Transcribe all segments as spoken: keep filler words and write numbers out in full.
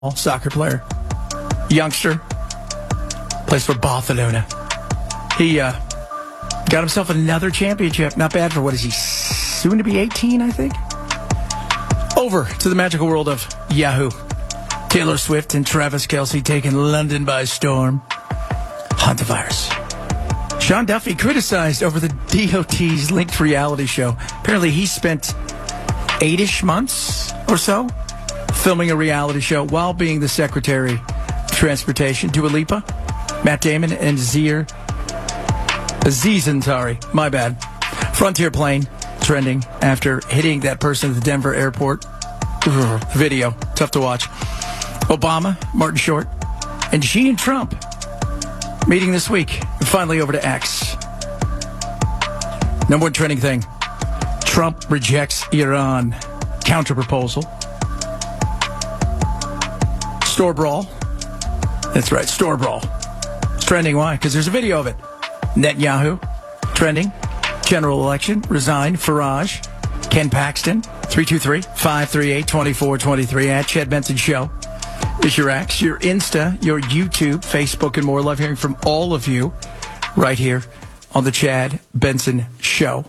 soccer player, youngster, plays for Barcelona. He uh, got himself another championship. Not bad for, what is he, soon to be eighteen, I think? Over to the magical world of Yahoo. Taylor Swift and Travis Kelce taking London by storm. Hantavirus. Sean Duffy criticized over the D O T's linked reality show. Apparently he spent eight-ish months or so filming a reality show while being the Secretary of Transportation. Dua Lipa, Matt Damon, and Zir Aziz Ansari. My bad. Frontier plane trending after hitting that person at the Denver airport. Ugh, video. Tough to watch. Obama, Martin Short, and Xi and Trump meeting this week. And finally over to X. Number one trending thing. Trump rejects Iran counter-proposal. Store brawl. That's right, store brawl. It's trending. Why? Because there's a video of it. Netanyahu, trending. General election, resign. Farage, Ken Paxton, three two three, five three eight, two four two three at Chad Benson Show. Is your X, your Insta, your YouTube, Facebook, and more. Love hearing from all of you right here on the Chad Benson Show.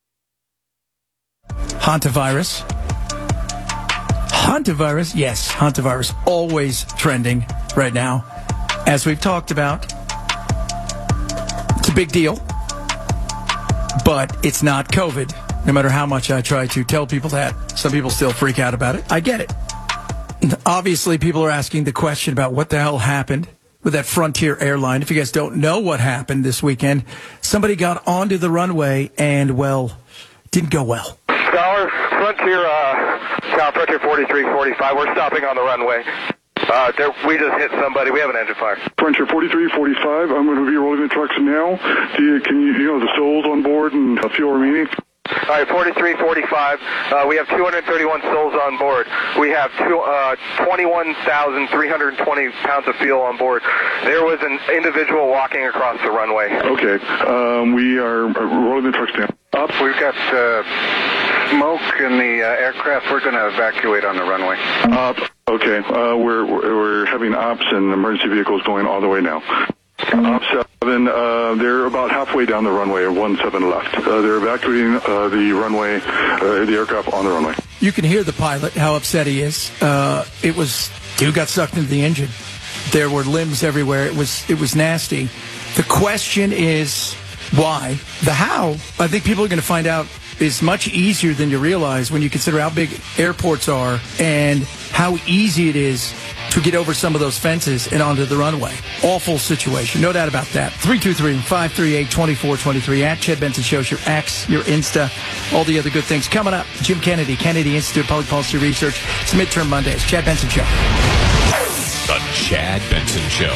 Hantavirus. Hantavirus, yes, Hantavirus, always trending right now. As we've talked about, it's a big deal, but it's not COVID. No matter how much I try to tell people that, some people still freak out about it. I get it. And obviously, people are asking the question about what the hell happened with that Frontier airline. If you guys don't know what happened this weekend, somebody got onto the runway and, well, didn't go well. Scholar, Frontier, uh, Scholar, Frontier forty-three forty-five, we're stopping on the runway. Uh, there, we just hit somebody. We have an engine fire. Frontier forty-three forty-five, I'm going to be rolling the trucks now. Do you, can you, you know, the souls on board and uh, fuel remaining? All right, forty-three forty-five, uh, we have two hundred thirty-one souls on board. We have two, uh, twenty-one thousand three hundred twenty pounds of fuel on board. There was an individual walking across the runway. Okay, um, we are rolling the trucks down. Up, we've got uh, smoke in the uh, aircraft. We're going to evacuate on the runway. Up, okay, uh, we're, we're having ops and emergency vehicles going all the way now. Op seven, uh, they're about halfway down the runway, one seven left. Uh, they're evacuating uh, the runway, uh, the aircraft on the runway. You can hear the pilot, how upset he is. Uh, it was, dude got sucked into the engine. There were limbs everywhere. It was, it was nasty. The question is why. The how, I think people are going to find out, is much easier than you realize when you consider how big airports are and how easy it is to get over some of those fences and onto the runway. Awful situation, no doubt about that. three two three, five three eight, two four two three at Chad Benson Shows, your X, your Insta, all the other good things. Coming up, Jim Kennedy, Kennedy Institute of Public Policy Research. It's Midterm Mondays. Chad Benson Show. The Chad Benson Show.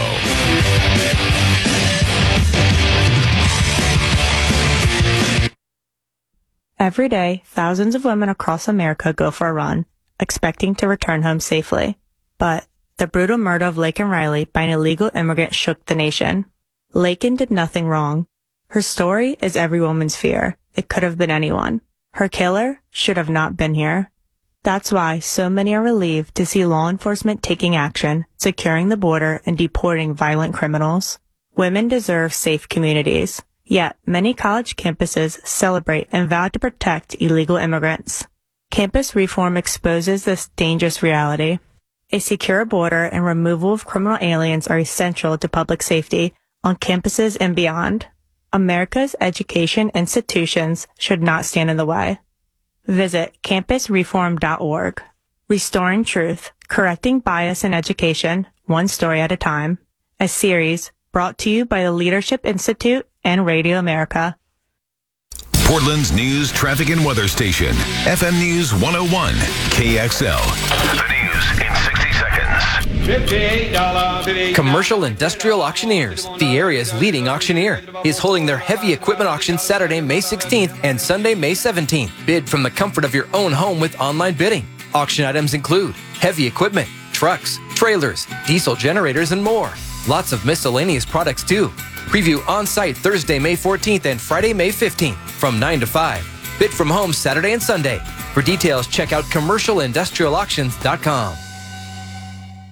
Every day, thousands of women across America go for a run, expecting to return home safely. But the brutal murder of Laken Riley by an illegal immigrant shook the nation. Laken did nothing wrong. Her story is every woman's fear. It could have been anyone. Her killer should have not been here. That's why so many are relieved to see law enforcement taking action, securing the border, and deporting violent criminals. Women deserve safe communities. Yet, many college campuses celebrate and vow to protect illegal immigrants. Campus reform exposes this dangerous reality. A secure border and removal of criminal aliens are essential to public safety on campuses and beyond. America's education institutions should not stand in the way. Visit campus reform dot org. Restoring Truth, Correcting Bias in Education, One Story at a Time. A series brought to you by the Leadership Institute and Radio America. Portland's news, traffic, and weather station. F M News one oh one, K X L. The news in sixty seconds. fifty-eight dollars. Commercial Industrial Auctioneers, the area's leading auctioneer, is holding their heavy equipment auction Saturday, May sixteenth and Sunday, May seventeenth. Bid from the comfort of your own home with online bidding. Auction items include heavy equipment, trucks, trailers, diesel generators, and more. Lots of miscellaneous products, too. Preview on-site Thursday, May fourteenth and Friday, May fifteenth from nine to five. Bid from home Saturday and Sunday. For details, check out commercial industrial auctions dot com.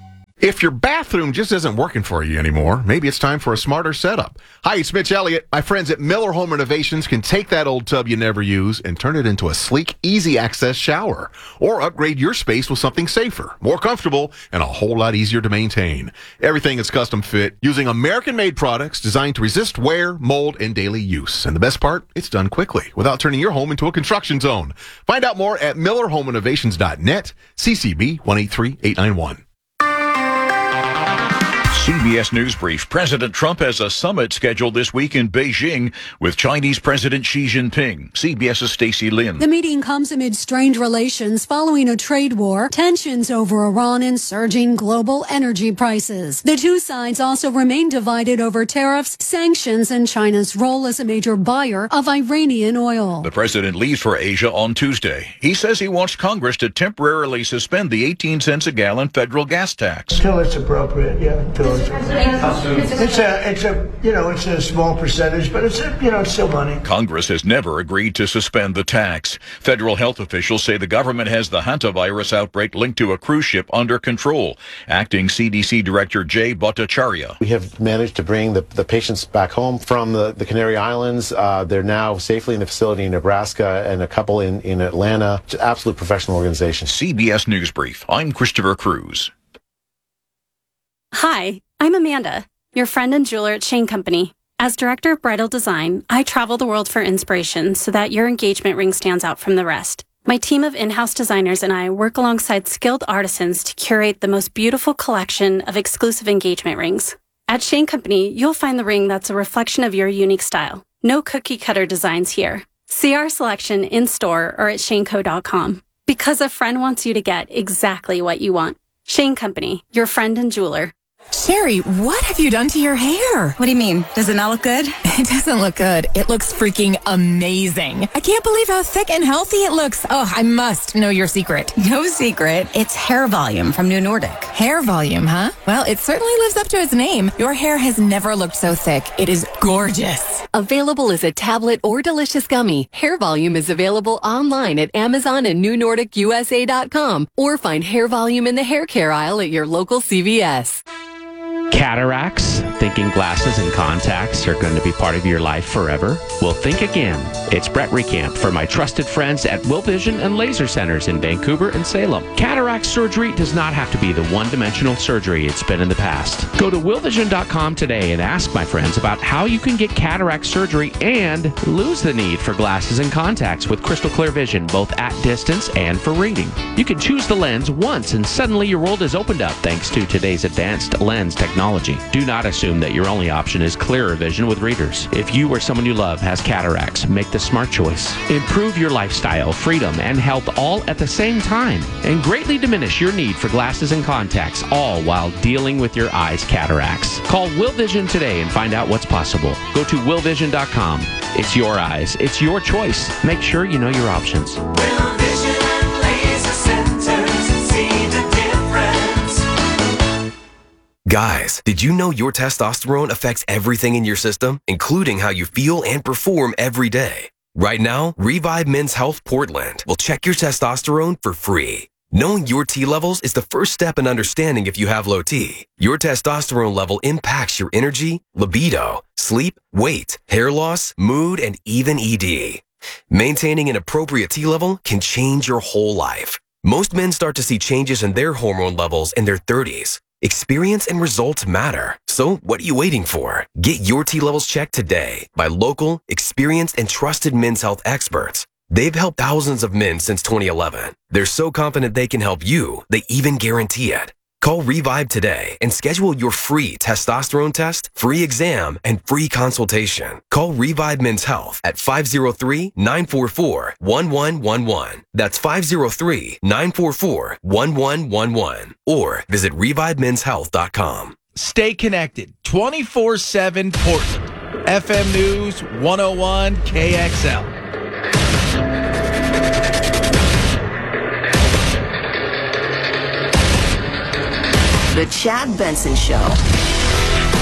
If your bathroom just isn't working for you anymore, maybe it's time for a smarter setup. Hi, it's Mitch Elliott. My friends at Miller Home Renovations can take that old tub you never use and turn it into a sleek, easy-access shower. Or upgrade your space with something safer, more comfortable, and a whole lot easier to maintain. Everything is custom fit using American-made products designed to resist wear, mold, and daily use. And the best part, it's done quickly without turning your home into a construction zone. Find out more at miller home renovations dot net, C C B one eight three eight nine one. C B S News Brief. President Trump has a summit scheduled this week in Beijing with Chinese President Xi Jinping. CBS's Stacey Lynn. The meeting comes amid strained relations following a trade war, tensions over Iran, and surging global energy prices. The two sides also remain divided over tariffs, sanctions, and China's role as a major buyer of Iranian oil. The president leaves for Asia on Tuesday. He says he wants Congress to temporarily suspend the eighteen cents a gallon federal gas tax. Until it's appropriate, yeah. Until it's It's a, it's a, you know, it's a small percentage, but it's, a, you know, it's still money. Congress has never agreed to suspend the tax. Federal health officials say the government has the hantavirus outbreak linked to a cruise ship under control. Acting C D C Director Jay Bhattacharya. We have managed to bring the, the patients back home from the, the Canary Islands. Uh, they're now safely in the facility in Nebraska and a couple in, in Atlanta. It's an absolute professional organization. C B S News Brief. I'm Christopher Cruz. Hi, I'm Amanda, your friend and jeweler at Shane Company. As director of bridal design, I travel the world for inspiration so that your engagement ring stands out from the rest. My team of in-house designers and I work alongside skilled artisans to curate the most beautiful collection of exclusive engagement rings. At Shane Company, you'll find the ring that's a reflection of your unique style. No cookie-cutter designs here. See our selection in-store or at shane co dot com. Because a friend wants you to get exactly what you want. Shane Company, your friend and jeweler. Sherry, what have you done to your hair? What do you mean? Does it not look good? It doesn't look good. It looks freaking amazing. I can't believe how thick and healthy it looks. Oh, I must know your secret. No secret. It's hair volume from New Nordic. Hair volume, huh? Well, it certainly lives up to its name. Your hair has never looked so thick. It is gorgeous. Available as a tablet or delicious gummy, Hair Volume is available online at Amazon and new nordic u s a dot com or find Hair Volume in the hair care aisle at your local C V S. Cataracts, thinking glasses and contacts are going to be part of your life forever? Well, think again. It's Brett Recamp for my trusted friends at Will Vision and Laser Centers in Vancouver and Salem. Cataract surgery does not have to be the one-dimensional surgery it's been in the past. Go to will vision dot com today and ask my friends about how you can get cataract surgery and lose the need for glasses and contacts with crystal clear vision, both at distance and for reading. You can choose the lens once and suddenly your world is opened up thanks to today's advanced lens technology. Technology. Do not assume that your only option is clearer vision with readers. If you or someone you love has cataracts, make the smart choice. Improve your lifestyle, freedom, and health all at the same time, and greatly diminish your need for glasses and contacts, all while dealing with your eyes' cataracts. Call Will Vision today and find out what's possible. Go to will vision dot com. It's your eyes. It's your choice. Make sure you know your options. Will Vision and Laser Centers, see the difference. Guys, did you know your testosterone affects everything in your system, including how you feel and perform every day? Right now, Revive Men's Health Portland will check your testosterone for free. Knowing your T levels is the first step in understanding if you have low T. Your testosterone level impacts your energy, libido, sleep, weight, hair loss, mood, and even E D. Maintaining an appropriate T level can change your whole life. Most men start to see changes in their hormone levels in their thirties. Experience and results matter. So what are you waiting for? Get your T levels checked today by local, experienced, and trusted men's health experts. They've helped thousands of men since twenty eleven. They're so confident they can help you, they even guarantee it. Call Revive today and schedule your free testosterone test, free exam, and free consultation. Call Revive Men's Health at five oh three, nine four four, one one one one. That's five oh three, nine four four, one one one one. Or visit revive men's health dot com. Stay connected twenty-four seven Portland. F M News one oh one K X L. The Chad Benson Show.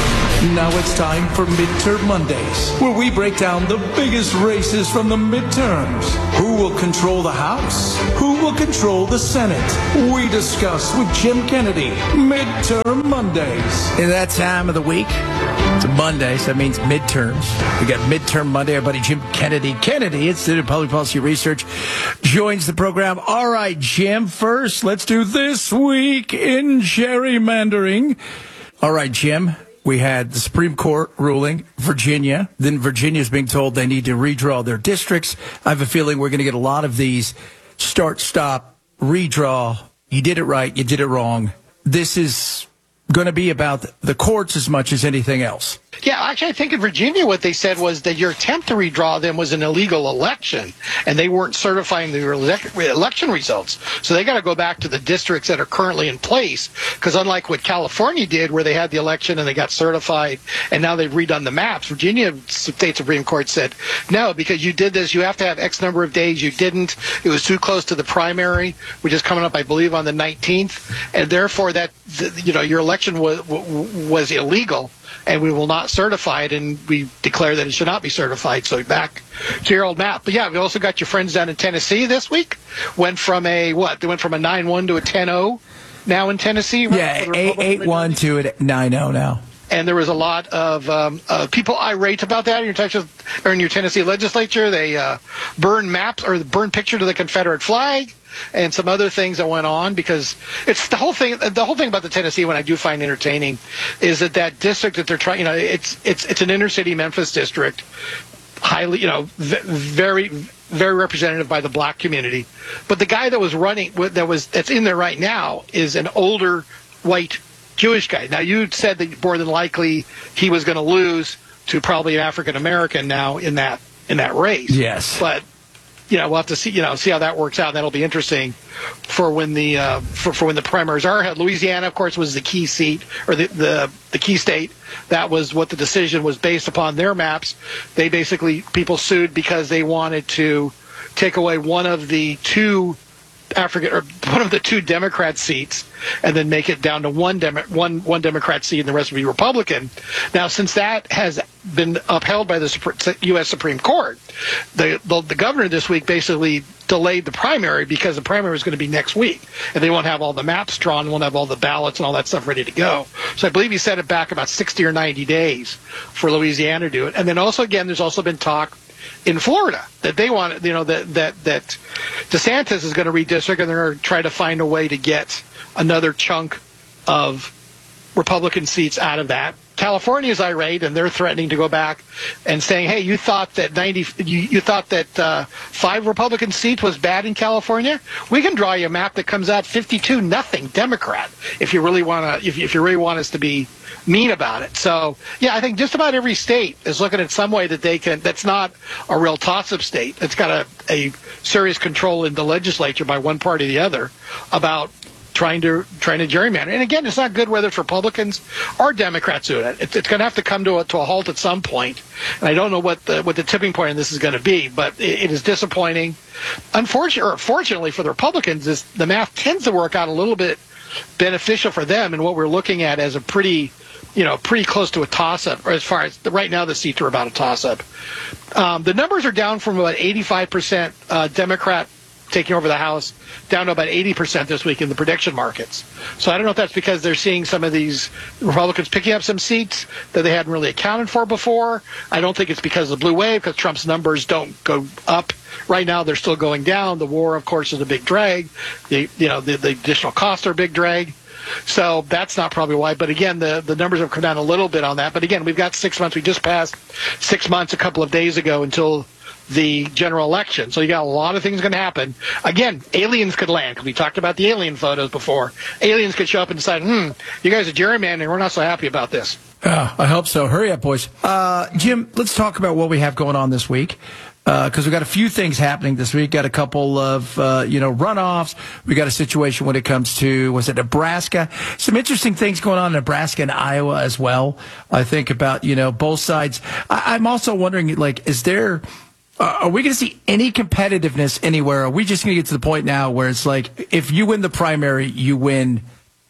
Now it's time for Midterm Mondays, where we break down the biggest races from the midterms. Who will control the House? Who will control the Senate? We discuss with Jim Kennedy. Midterm Mondays. In that time of the week, it's a Monday, so that means midterms. We got Midterm Monday. Our buddy Jim Kennedy. Kennedy, Institute of Public Policy Research, joins the program. All right, Jim, first, let's do This Week in Gerrymandering. All right, Jim. We had the Supreme Court ruling, Virginia. Then Virginia's being told they need to redraw their districts. I have a feeling we're going to get a lot of these start, stop, redraw. You did it right. You did it wrong. This is going to be about the courts as much as anything else. Yeah, actually, I think in Virginia what they said was that your attempt to redraw them was an illegal election, and they weren't certifying the ele- election results. So they got to go back to the districts that are currently in place, because unlike what California did, where they had the election and they got certified, and now they've redone the maps, Virginia State Supreme Court said, no, because you did this, you have to have X number of days. You didn't. It was too close to the primary, which is coming up, I believe, on the nineteenth, and therefore that, you know, your election was, was illegal. And we will not certify it, and we declare that it should not be certified. So back to your old map. But yeah, we also got your friends down in Tennessee this week. Went from a, what? They went from a nine one to a ten oh now in Tennessee. Right? Yeah, eight one to a nine oh now. And there was a lot of um, uh, people irate about that in your Texas or in your Tennessee legislature. They uh, burned maps or burned pictures of the Confederate flag and some other things that went on, because it's the whole thing. The whole thing about the Tennessee, what I do find entertaining, is that that district that they're trying. You know, it's it's it's an inner city Memphis district, highly, you know, very very representative by the black community. But the guy that was running, that was that's in there right now, is an older white Jewish guy. Now, you said that more than likely he was going to lose to probably an African American now in that in that race. Yes, but you know, we'll have to see, you know, see how that works out. That'll be interesting for when the uh, for, for when the primaries are held. Louisiana, of course, was the key seat or the, the the key state. That was what the decision was based upon. Their maps. They basically, people sued because they wanted to take away one of the two African or one of the two Democrat seats, and then make it down to one Demo, one one Democrat seat, and the rest would be Republican. Now, since that has been upheld by the U S Supreme Court, the, the the governor this week basically delayed the primary, because the primary is going to be next week, and they won't have all the maps drawn, won't have all the ballots and all that stuff ready to go. So I believe he set it back about sixty or ninety days for Louisiana to do it. And then also, again, there's also been talk in Florida that they want, you know, that that that DeSantis is going to redistrict, and they're going to try to find a way to get another chunk of Republican seats out of that. California is irate, and they're threatening to go back and saying, "Hey, you thought that ninety, you, you thought that uh, five Republican seats was bad in California? We can draw you a map that comes out fifty-two nothing Democrat if you really want to, if, if you really want us to be mean about it." So, yeah, I think just about every state is looking at some way that they can. That's not a real toss-up state. It's got a, a serious control in the legislature by one party or the other about trying to trying to gerrymander. And again, it's not good whether it's Republicans or Democrats doing it. It's, it's going to have to come to a, to a halt at some point. And I don't know what the what the tipping point in this is going to be, but it, it is disappointing. Unfortunately, or fortunately for the Republicans, is the math tends to work out a little bit beneficial for them, and what we're looking at as a pretty, you know, pretty close to a toss-up, or as far as the, right now the seats are about a toss-up. Um, the numbers are down from about eighty-five percent uh, Democrat taking over the House down to about eighty percent this week in the prediction markets. So I don't know if that's because they're seeing some of these Republicans picking up some seats that they hadn't really accounted for before. I don't think it's because of the blue wave, because Trump's numbers don't go up. Right now they're still going down. The war, of course, is a big drag. The, you know, the, the additional costs are a big drag. So that's not probably why. But again, the, the numbers have come down a little bit on that. But again, we've got six months. We just passed six months a couple of days ago until the general election. So you got a lot of things going to happen. Again, aliens could land, because we talked about the alien photos before. Aliens could show up and decide, hmm, you guys are gerrymandering. We're not so happy about this. Uh, I hope so. Hurry up, boys. Uh, Jim, let's talk about what we have going on this week. Because uh, we've got a few things happening this week. Got a couple of, uh, you know, runoffs. We got a situation when it comes to, was it Nebraska? Some interesting things going on in Nebraska and Iowa as well. I think about, you know, both sides. I- I'm also wondering, like, is there, uh, are we going to see any competitiveness anywhere? Are we just going to get to the point now where it's like, if you win the primary, you win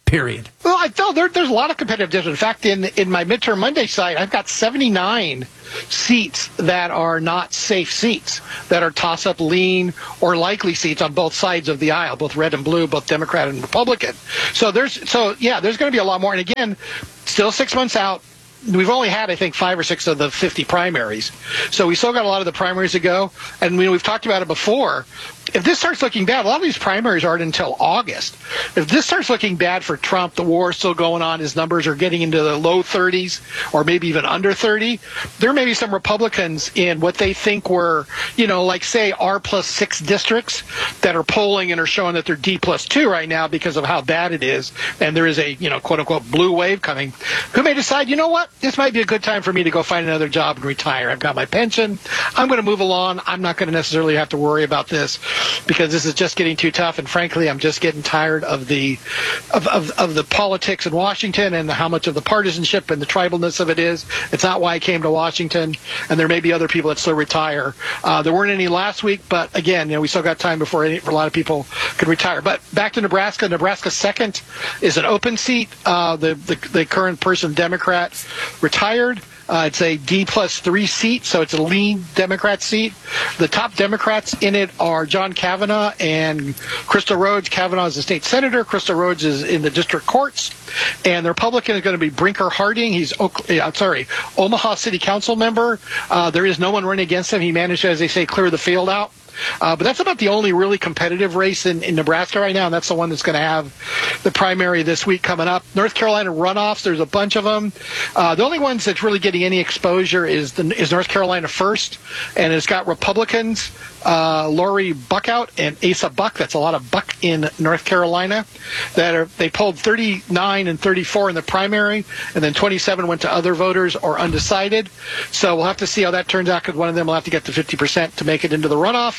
period. Well, I felt there, there's a lot of competitive districts. In fact, in in my midterm Monday site, I've got seventy-nine seats that are not safe seats, that are toss-up lean or likely seats on both sides of the aisle, both red and blue, both Democrat and Republican. So there's, so yeah, there's going to be a lot more. And again, still six months out. We've only had, I think, five or six of the fifty primaries. So we still got a lot of the primaries to go. And we, we've talked about it before. If this starts looking bad, a lot of these primaries aren't until August. If this starts looking bad for Trump, the war is still going on, his numbers are getting into the low thirties or maybe even under thirty, there may be some Republicans in what they think were, you know, like, say, R plus six districts that are polling and are showing that they're D plus two right now because of how bad it is. And there is a, you know, quote unquote blue wave coming, who may decide, you know what, this might be a good time for me to go find another job and retire. I've got my pension. I'm going to move along. I'm not going to necessarily have to worry about this, because this is just getting too tough, and frankly, I'm just getting tired of the of, of, of the politics in Washington and how much of the partisanship and the tribalness of it is. It's not why I came to Washington, and there may be other people that still retire. Uh, there weren't any last week, but again, you know, we still got time before any, for a lot of people could retire. But back to Nebraska. Nebraska second is an open seat. Uh, the, the the current person, Democrat, retired. Uh, it's a D plus three seat, so it's a lean Democrat seat. The top Democrats in it are John Kavanaugh and Crystal Rhodes. Kavanaugh is the state senator. Crystal Rhodes is in the district courts. And the Republican is going to be Brinker Harding. He's, I'm sorry, Omaha City Council member. Uh, there is no one running against him. He managed to, as they say, clear the field out. Uh, but that's about the only really competitive race in, in Nebraska right now, and that's the one that's going to have the primary this week coming up. North Carolina runoffs, there's a bunch of them. Uh, the only ones that's really getting any exposure is the, is North Carolina first, and it's got Republicans, uh, Lori Buckout and Asa Buck. That's a lot of Buck in North Carolina. That are they polled thirty-nine and thirty-four in the primary, and then twenty-seven went to other voters or undecided. So we'll have to see how that turns out, because one of them will have to get to fifty percent to make it into the runoff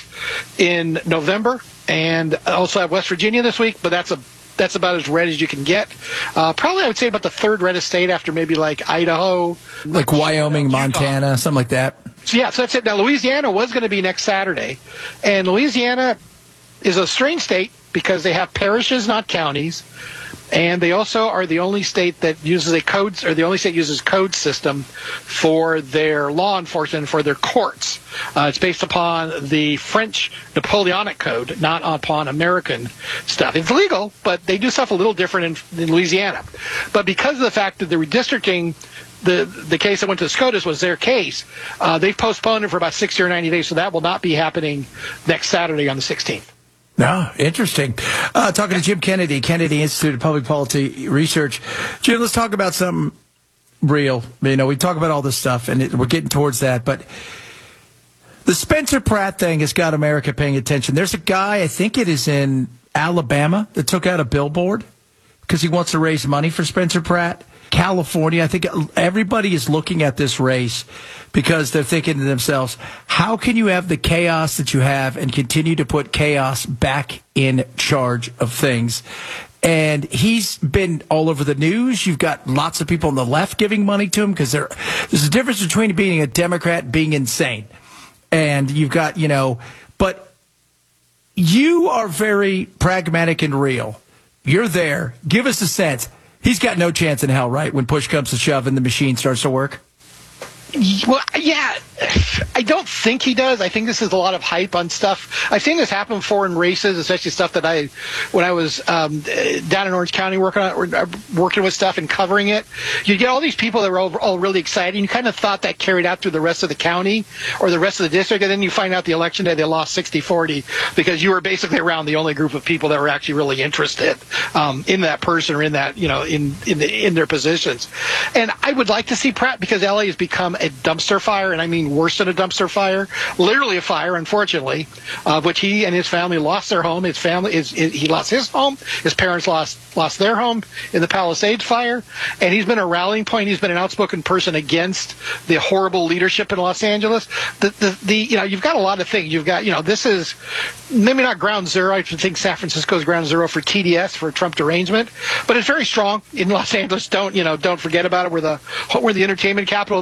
in November. And also have West Virginia this week, but that's a that's about as red as you can get. Uh, probably, I would say, about the third reddest state after maybe like Idaho, like Wyoming, Montana, something like that. So yeah, so that's it. Now Louisiana was going to be next Saturday, and Louisiana is a strange state because they have parishes, not counties. And they also are the only state that uses a code, or the only state uses code system for their law enforcement, for their courts. Uh, it's based upon the French Napoleonic Code, not upon American stuff. It's legal, but they do stuff a little different in, in Louisiana. But because of the fact that the redistricting, the the case that went to SCOTUS was their case, uh, they've postponed it for about sixty or ninety days, so that will not be happening next Saturday on the sixteenth. No, interesting. Uh, talking to Jim Kennedy, Kennedy Institute of Public Policy Research. Jim, let's talk about something real. You know, we talk about all this stuff, and it, we're getting towards that. But the Spencer Pratt thing has got America paying attention. There's a guy, I think it is in Alabama, that took out a billboard because he wants to raise money for Spencer Pratt. California, I think everybody is looking at this race because they're thinking to themselves, how can you have the chaos that you have and continue to put chaos back in charge of things? And he's been all over the news. You've got lots of people on the left giving money to him because there's a difference between being a Democrat and being insane. And you've got, you know, but you are very pragmatic and real. You're there. Give us a sense. He's got no chance in hell, right, when push comes to shove and the machine starts to work? Well, yeah, I don't think he does. I think this is a lot of hype on stuff. I've seen this happen before in races, especially stuff that I, when I was um, down in Orange County working on, working with stuff and covering it. You get all these people that were all, all really excited. And you kind of thought that carried out through the rest of the county or the rest of the district, and then you find out the election day they lost sixty forty because you were basically around the only group of people that were actually really interested um, in that person or in that, you know, in in, the, in their positions. And I would like to see Pratt, because L A has become a dumpster fire, and I mean worse than a dumpster fire, literally a fire, unfortunately, of uh, which he and his family lost their home. His family is he lost his home. His parents lost lost their home in the Palisades fire, and he's been a rallying point. He's been an outspoken person against the horrible leadership in Los Angeles. The the, the you know you've got a lot of things. You've got you know this is maybe not ground zero. I think San Francisco is ground zero for T D S, for Trump derangement, but it's very strong in Los Angeles. Don't you know? Don't forget about it. We're the we're the entertainment capital of the world.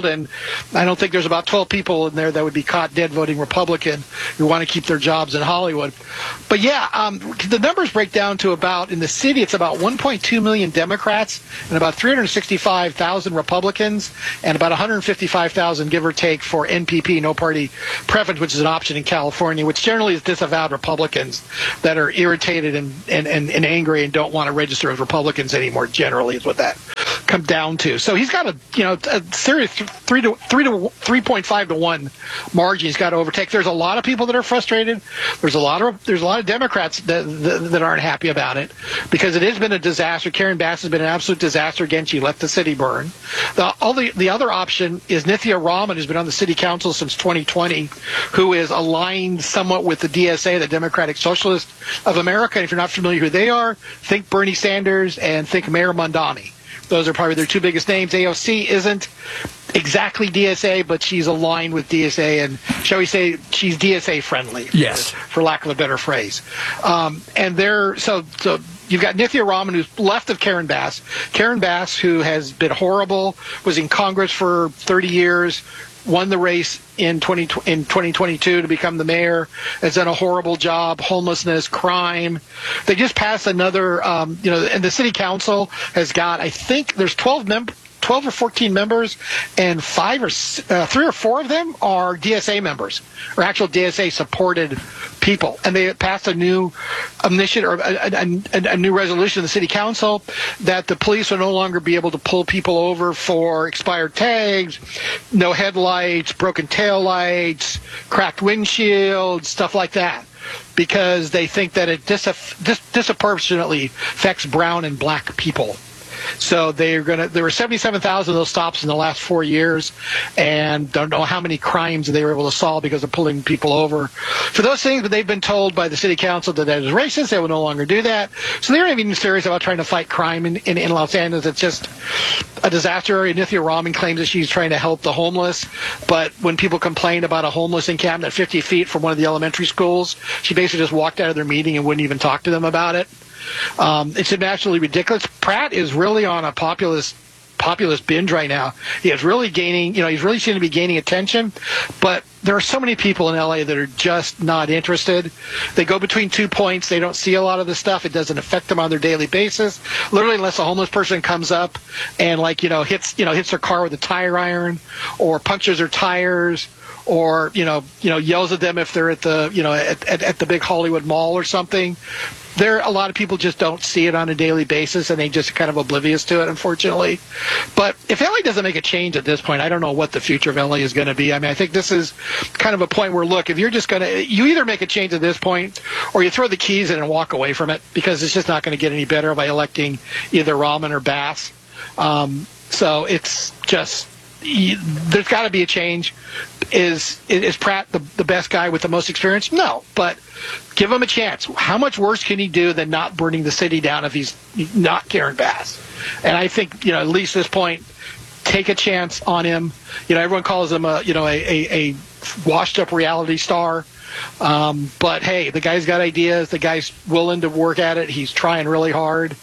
field, and I don't think there's about twelve people in there that would be caught dead voting Republican who want to keep their jobs in Hollywood. But yeah, um, the numbers break down to about, in the city, it's about one point two million Democrats and about three hundred sixty-five thousand Republicans and about one hundred fifty-five thousand, give or take, for N P P, no party preference, which is an option in California, which generally is disavowed Republicans that are irritated and, and, and, and angry and don't want to register as Republicans anymore, generally, is what that comes down to. So he's got a, you know, a serious three to three to three point five to one margin he's got to overtake. There's a lot of people that are frustrated. There's a lot of there's a lot of Democrats that, that that aren't happy about it because it has been a disaster. Karen Bass has been an absolute disaster again. She let the city burn. The all the, the other option is Nithya Raman, who's been on the city council since twenty twenty, who is aligned somewhat with the D S A, the Democratic Socialist of America. And if you're not familiar who they are, think Bernie Sanders and think Mayor Mondani. Those are probably their two biggest names. A O C isn't exactly D S A, but she's aligned with D S A, and shall we say she's D S A friendly. Yes, for, for lack of a better phrase. Um, and they're so so. You've got Nithya Raman, who's left of Karen Bass. Karen Bass, who has been horrible, was in Congress for thirty years, won the race in twenty in twenty twenty-two to become the mayor, has done a horrible job, homelessness, crime. They just passed another, um, you know, and the city council has got, I think there's twelve members. twelve or fourteen members, and five or uh, three or four of them are D S A members, or actual D S A supported people. And they passed a new initiative, or a, a, a, a new resolution in the city council that the police will no longer be able to pull people over for expired tags, no headlights, broken taillights, cracked windshields, stuff like that, because they think that it dis- dis- disproportionately affects brown and black people. So they're going to. There were seventy-seven thousand of those stops in the last four years, and don't know how many crimes they were able to solve because of pulling people over for those things. But they've been told by the city council that that is racist. They will no longer do that. So they're not even serious about trying to fight crime in, in, in Los Angeles. It's just a disaster area. Nithya Raman claims that she's trying to help the homeless, but when people complain about a homeless encampment fifty feet from one of the elementary schools, she basically just walked out of their meeting and wouldn't even talk to them about it. Um, it's absolutely ridiculous. Pratt is really on a populist populist binge right now. He is really gaining, you know, he's really seeming to be gaining attention, but there are so many people in L A that are just not interested. They go between two points. They don't see a lot of the stuff. It doesn't affect them on their daily basis. Literally, unless a homeless person comes up and, like, you know, hits, you know, hits their car with a tire iron or punctures their tires, or, you know, you know, yells at them if they're at the, you know, at, at, at the big Hollywood mall or something. There, a lot of people just don't see it on a daily basis, and they just kind of oblivious to it, unfortunately. But if L A doesn't make a change at this point, I don't know what the future of L A is going to be. I mean, I think this is kind of a point where, look, if you're just going to, you either make a change at this point, or you throw the keys in and walk away from it, because it's just not going to get any better by electing either Raman or Bass. Um, so it's just, there's got to be a change. Is is Pratt the, the best guy with the most experience? No, but give him a chance. How much worse can he do than not burning the city down if he's not Karen Bass? And I think, you know, at least this point, take a chance on him. You know, everyone calls him a, you know, a, a, a washed up reality star. Um, but hey, the guy's got ideas. The guy's willing to work at it. He's trying really hard,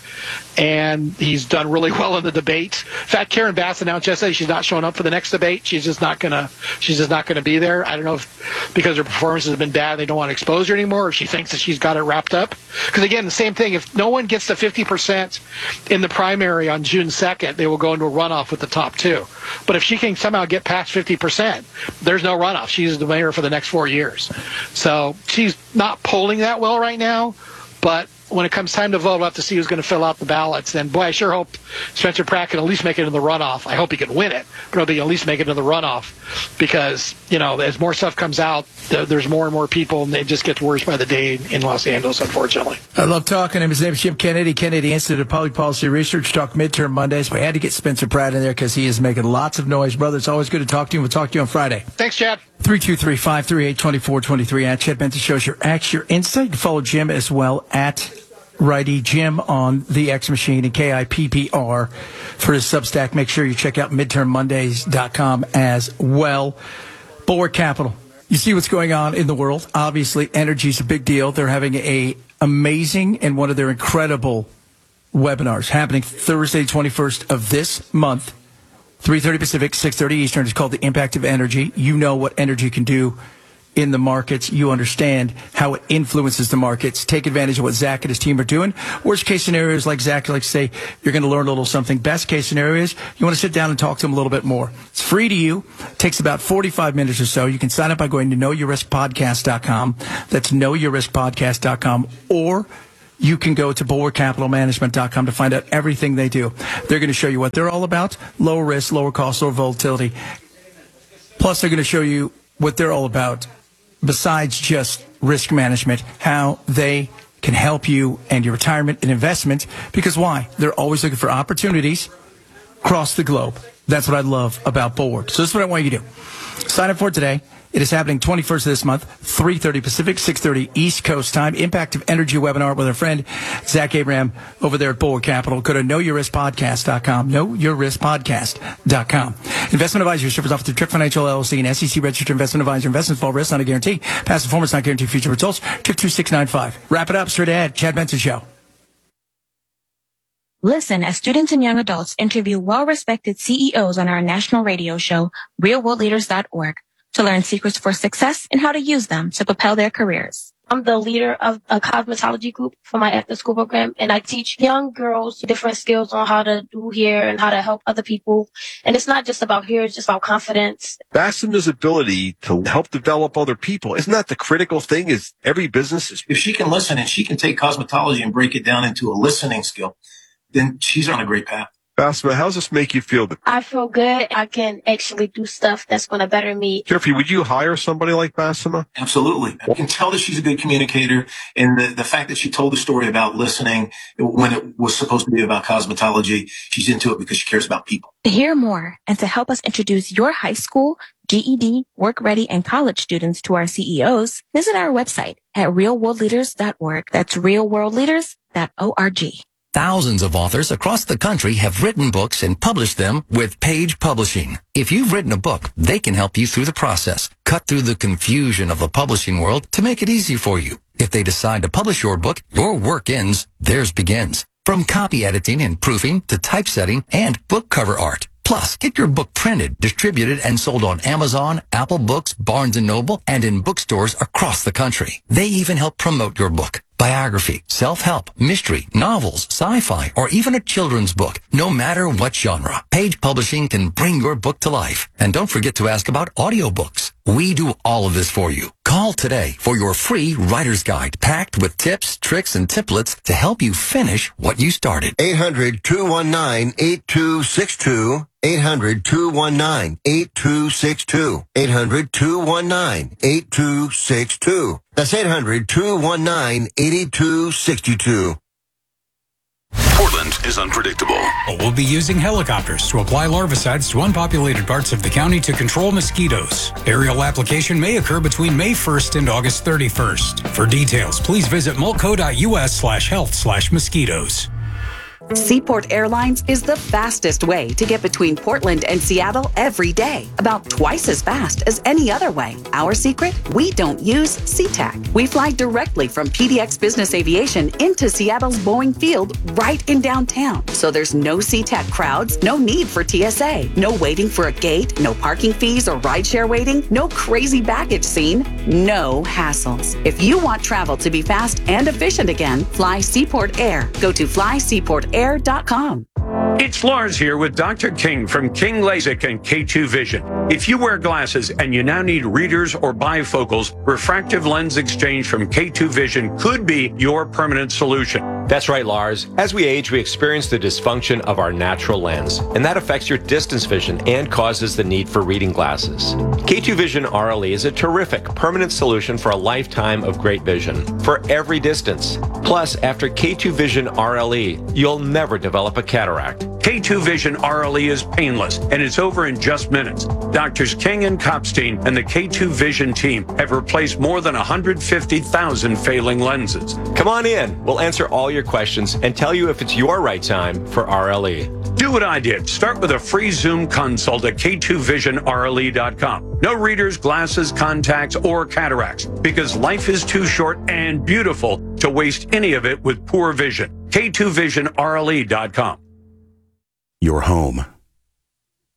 and he's done really well in the debates. In fact, Karen Bass announced yesterday she's not showing up for the next debate. She's just not gonna. She's just not gonna be there. I don't know if because her performance has been bad, they don't want to expose her anymore, or if she thinks that she's got it wrapped up. Because again, the same thing. If no one gets to fifty percent in the primary on June second, they will go into a runoff with the top two. But if she can somehow get past fifty percent, there's no runoff. She's the mayor for the next four years. So she's not polling that well right now, but when it comes time to vote, we'll have to see who's going to fill out the ballots. And boy, I sure hope Spencer Pratt can at least make it in the runoff. I hope he can win it, but I hope he can at least make it in the runoff, because, you know, as more stuff comes out, there's more and more people, and it just gets worse by the day in Los Angeles, unfortunately. I love talking to him. His name is Jim Kennedy, Kennedy Institute of Public Policy Research. Talk midterm Mondays. We had to get Spencer Pratt in there because he is making lots of noise. Brother, it's always good to talk to you. We'll talk to you on Friday. Thanks, Chad. three two three, five three eight, two four two three at Chad Benson Shows your X, your insight. Follow Jim as well at Righty Jim on the X Machine and K I P P R for his Substack. Make sure you check out midterm mondays dot com as well. Bulwark Capital. You see what's going on in the world. Obviously, energy is a big deal. They're having a amazing and one of their incredible webinars happening Thursday, twenty-first of this month three thirty Pacific, six thirty Eastern. It's called The Impact of Energy. You know what energy can do in the markets. You understand how it influences the markets. Take advantage of what Zach and his team are doing. Worst case scenario is, like Zach likes to say, you're going to learn a little something. Best case scenario is you want to sit down and talk to him a little bit more. It's free to you. It takes about forty-five minutes or so. You can sign up by going to know your risk podcast dot com. That's know your risk podcast dot com. Or you can go to bulwark capital management dot com to find out everything they do. They're going to show you what they're all about. Lower risk, lower cost, lower volatility. Plus, they're going to show you what they're all about besides just risk management, how they can help you and your retirement and investment. Because why? They're always looking for opportunities across the globe. That's what I love about Bulwark. So this is what I want you to do. Sign up for it today. It is happening twenty-first of this month, three thirty Pacific, six thirty East Coast time. Impact of Energy webinar with our friend Zach Abraham over there at Bulwark Capital. Go to know your risk podcast dot com. know your risk podcast dot com. Investment advisory service offered through Trick Financial L L C, an S E C registered investment advisor. Investments fall risk, not a guarantee. Past performance not guarantee future results. Trick two six nine five. Wrap it up. Straight ahead. Chad Benson Show. Listen as students and young adults interview well-respected C E Os on our national radio show, real world leaders dot org, to learn secrets for success and how to use them to propel their careers. I'm the leader of a cosmetology group for my after-school program, and I teach young girls different skills on how to do hair and how to help other people. And it's not just about hair, it's just about confidence. Bassema's ability to help develop other people, isn't that the critical thing? Is every business is... If she can listen and she can take cosmetology and break it down into a listening skill, then she's on a great path. Bassema, how does this make you feel? I feel good. I can actually do stuff that's going to better me. Jeffrey, would you hire somebody like Bassema? Absolutely. I can tell that she's a good communicator. And the, the fact that she told the story about listening when it was supposed to be about cosmetology, she's into it because she cares about people. To hear more and to help us introduce your high school, G E D, work ready, and college students to our C E Os, visit our website at real world leaders dot org. That's real world leaders dot org. Thousands of authors across the country have written books and published them with Page Publishing. If you've written a book, they can help you through the process, cut through the confusion of the publishing world to make it easy for you. If they decide to publish your book, your work ends, theirs begins. From copy editing and proofing to typesetting and book cover art. Plus, get your book printed, distributed, and sold on Amazon, Apple Books, Barnes and Noble, and in bookstores across the country. They even help promote your book. Biography, self-help, mystery, novels, sci-fi, or even a children's book. No matter what genre, Page Publishing can bring your book to life. And don't forget to ask about audiobooks. We do all of this for you. Call today for your free writer's guide packed with tips, tricks, and templates to help you finish what you started. eight hundred, two one nine, eight two six two. eight hundred, two one nine, eight two six two. eight hundred, two one nine, eight two six two. That's eight hundred, two one nine, eight two six two. Portland is unpredictable. We'll be using helicopters to apply larvicides to unpopulated parts of the county to control mosquitoes. Aerial application may occur between May first and August thirty-first. For details, please visit mulco.us slash health slash mosquitoes. Seaport Airlines is the fastest way to get between Portland and Seattle every day, about twice as fast as any other way. Our secret? We don't use SeaTac. We fly directly from P D X Business Aviation into Seattle's Boeing Field right in downtown. So there's no SeaTac crowds, no need for T S A, no waiting for a gate, no parking fees or rideshare waiting, no crazy baggage scene, no hassles. If you want travel to be fast and efficient again, fly Seaport Air. Go to fly seaport air dot com. It's Lars here with Doctor King from King LASIK and K two Vision. If you wear glasses and you now need readers or bifocals, refractive lens exchange from K two Vision could be your permanent solution. That's right, Lars. As we age, we experience the dysfunction of our natural lens, and that affects your distance vision and causes the need for reading glasses. K two Vision R L E is a terrific permanent solution for a lifetime of great vision for every distance. Plus, after K two Vision R L E, you'll never develop a cataract. K two Vision R L E is painless, and it's over in just minutes. Doctors King and Kopstein and the K two Vision team have replaced more than one hundred fifty thousand failing lenses. Come on in. We'll answer all your questions and tell you if it's your right time for R L E. Do what I did. Start with a free Zoom consult at K two vision R L E dot com. No readers, glasses, contacts, or cataracts, because life is too short and beautiful to waste any of it with poor vision. K two vision R L E dot com. Your home,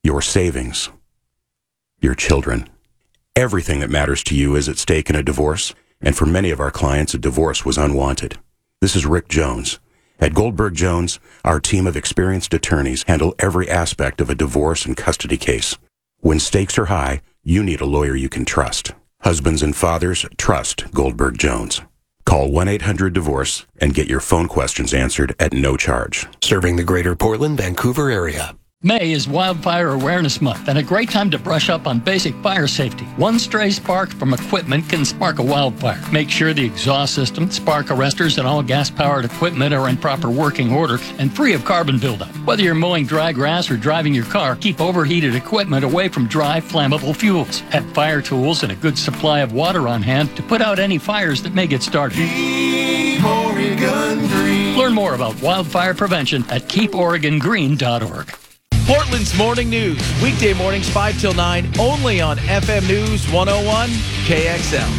your savings, your children. Everything that matters to you is at stake in a divorce, and for many of our clients, a divorce was unwanted. This is Rick Jones. At Goldberg Jones, our team of experienced attorneys handle every aspect of a divorce and custody case. When stakes are high, you need a lawyer you can trust. Husbands and fathers, trust Goldberg Jones. Call one eight hundred divorce and get your phone questions answered at no charge. Serving the greater Portland, Vancouver area. May is Wildfire Awareness Month and a great time to brush up on basic fire safety. One stray spark from equipment can spark a wildfire. Make sure the exhaust system, spark arresters, and all gas-powered equipment are in proper working order and free of carbon buildup. Whether you're mowing dry grass or driving your car, keep overheated equipment away from dry, flammable fuels. Have fire tools and a good supply of water on hand to put out any fires that may get started. Keep Oregon Green. Learn more about wildfire prevention at keep oregon green dot org. Portland's Morning News, weekday mornings five till nine, only on F M News one oh one K X L.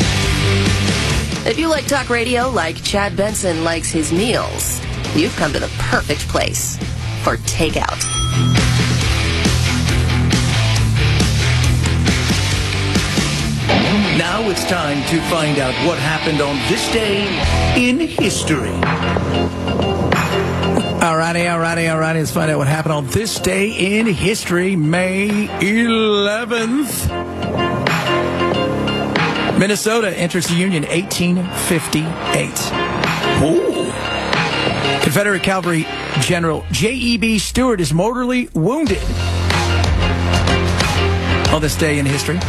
If you like talk radio like Chad Benson likes his meals, you've come to the perfect place for takeout. Now it's time to find out what happened on this day in history. Alrighty, alrighty, alrighty. Let's find out what happened on this day in history, May eleventh. Minnesota enters the Union, eighteen fifty-eight. Ooh. Confederate Cavalry General J E B Stuart is mortally wounded on this day in history.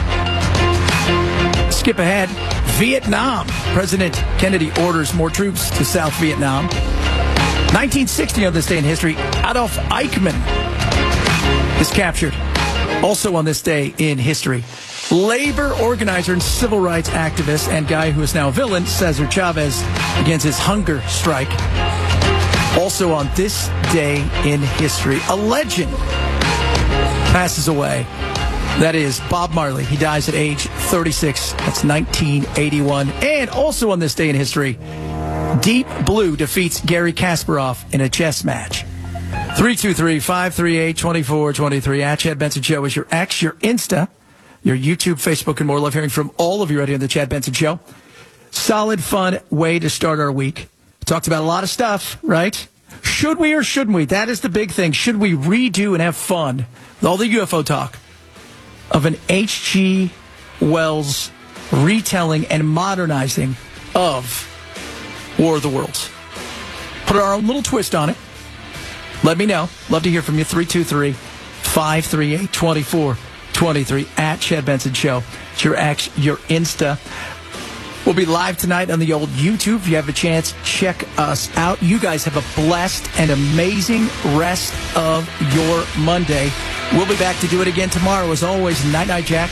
Skip ahead. Vietnam. President Kennedy orders more troops to South Vietnam. nineteen sixty on this day in history, Adolf Eichmann is captured. Also on this day in history, labor organizer and civil rights activist and guy who is now a villain, Cesar Chavez, begins his hunger strike. Also on this day in history, a legend passes away. That is Bob Marley. He dies at age thirty-six. That's nineteen eighty-one. And also on this day in history, Deep Blue defeats Gary Kasparov in a chess match. three two three, five three eight, two four two three. At Chad Benson Show is your X, your Insta, your YouTube, Facebook, and more. Love hearing from all of you right here on the Chad Benson Show. Solid, fun way to start our week. Talked about a lot of stuff, right? Should we or shouldn't we? That is the big thing. Should we redo and have fun with all the U F O talk of an H G. Wells retelling and modernizing of War of the Worlds? Put our own little twist on it. Let me know. Love to hear from you. three two three, five three eight, two four two three. At Chad Benson Show. It's your X, your Insta. We'll be live tonight on the old YouTube. If you have a chance, check us out. You guys have a blessed and amazing rest of your Monday. We'll be back to do it again tomorrow. As always, Night Night Jack.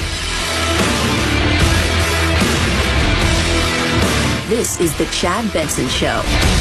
This is the Chad Benson Show.